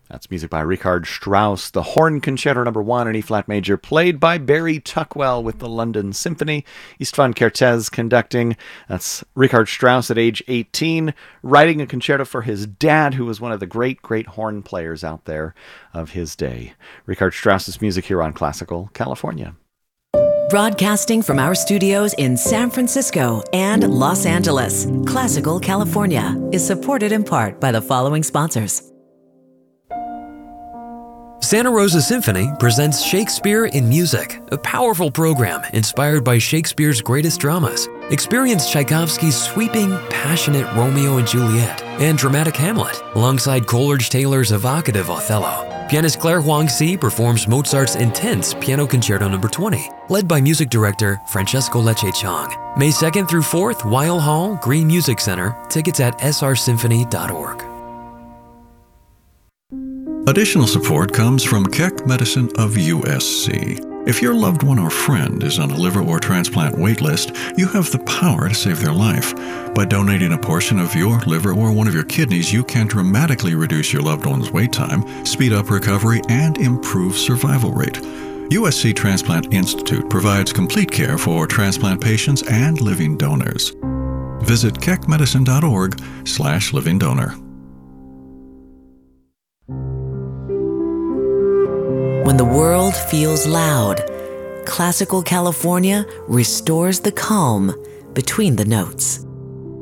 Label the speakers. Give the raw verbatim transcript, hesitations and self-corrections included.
Speaker 1: That's music by Richard Strauss, the Horn Concerto Number One in E-flat major, played by Barry Tuckwell with the London Symphony. Istvan Kertész conducting. That's Richard Strauss at age eighteen, writing a concerto for his dad, who was one of the great, great horn players out there of his day. Richard Strauss's music here on Classical California.
Speaker 2: Broadcasting from our studios in San Francisco and Los Angeles, Classical California is supported in part by the following sponsors.
Speaker 3: Santa Rosa Symphony presents Shakespeare in Music, a powerful program inspired by Shakespeare's greatest dramas. Experience Tchaikovsky's sweeping, passionate Romeo and Juliet and dramatic Hamlet, alongside Coleridge-Taylor's evocative Othello. Pianist Claire Huang-Si performs Mozart's intense Piano Concerto Number twenty, led by music director Francesco Lecce Chang. May second through fourth, Weil Hall, Green Music Center. Tickets at s r symphony dot org.
Speaker 4: Additional support comes from Keck Medicine of U S C. If your loved one or friend is on a liver or transplant wait list, you have the power to save their life. By donating a portion of your liver or one of your kidneys, you can dramatically reduce your loved one's wait time, speed up recovery, and improve survival rate. U S C Transplant Institute provides complete care for transplant patients and living donors. Visit keck medicine dot org slash living donor.
Speaker 2: When the world feels loud, Classical California restores the calm between the notes.